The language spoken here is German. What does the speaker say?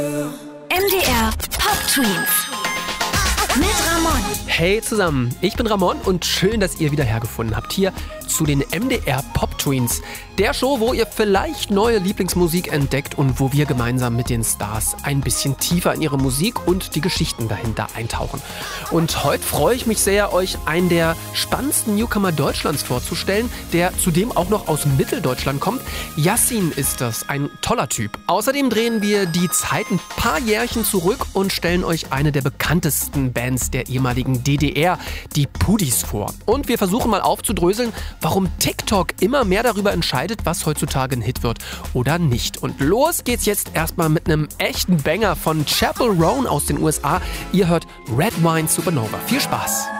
MDR Pop Twins mit Ramon. Hey zusammen, ich bin Ramon und schön, dass ihr wieder hergefunden habt hier zu den MDR Pop Twins. Der Show, wo ihr vielleicht neue Lieblingsmusik entdeckt und wo wir gemeinsam mit den Stars ein bisschen tiefer in ihre Musik und die Geschichten dahinter eintauchen. Und heute freue ich mich sehr, euch einen der spannendsten Newcomer Deutschlands vorzustellen, der zudem auch noch aus Mitteldeutschland kommt. Yassin ist das, ein toller Typ. Außerdem drehen wir die Zeit ein paar Jährchen zurück und stellen euch eine der bekanntesten Bands der ehemaligen DDR, die Pudis, vor. Und wir versuchen mal aufzudröseln, warum TikTok immer mehr darüber entscheidet, was heutzutage ein Hit wird oder nicht. Und los geht's jetzt erstmal mit einem echten Banger von Chappell Roan aus den USA. Ihr hört Red Wine Supernova. Viel Spaß!